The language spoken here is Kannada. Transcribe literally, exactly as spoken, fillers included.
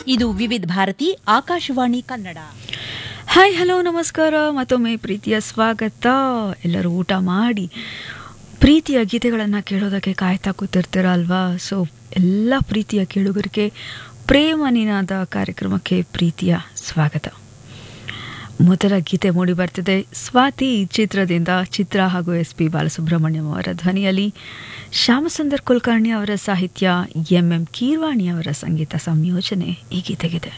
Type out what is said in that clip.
ಇದು ವಿವಿಧ ಭಾರತಿ ಆಕಾಶವಾಣಿ ಕನ್ನಡ. ಹಾಯ್ ಹಲೋ ನಮಸ್ಕಾರ, ಮತ್ತೊಮ್ಮೆ ಪ್ರೀತಿಯ ಸ್ವಾಗತ. ಎಲ್ಲರೂ ಊಟ ಮಾಡಿ ಪ್ರೀತಿಯ ಗೀತೆಗಳನ್ನು ಕೇಳೋದಕ್ಕೆ ಕಾಯ್ತಾ ಕೂತಿರ್ತೀರ ಅಲ್ವಾ? ಸೊ ಎಲ್ಲ ಪ್ರೀತಿಯ ಕೇಳುಗರಿಗೆ ಪ್ರೇಮ ನಿನಾದ ಕಾರ್ಯಕ್ರಮಕ್ಕೆ ಪ್ರೀತಿಯ ಸ್ವಾಗತ. ಮೊದಲ ಗೀತೆ ಮೂಡಿ ಬರ್ತಿದೆ ಸ್ವಾತಿ ಚಿತ್ರದಿಂದ. ಚಿತ್ರ ಹಾಗೂ ಎಸ್ ಪಿ ಬಾಲಸುಬ್ರಹ್ಮಣ್ಯಂ ಅವರ ಧ್ವನಿಯಲ್ಲಿ, ಶ್ಯಾಮಸುಂದರ್ ಕುಲಕರ್ಣಿ ಅವರ ಸಾಹಿತ್ಯ, ಎಂ ಎಂ ಕೀರ್ವಾಣಿ ಅವರ ಸಂಗೀತ ಸಂಯೋಜನೆ ಈ ಗೀತೆಗಿದೆ.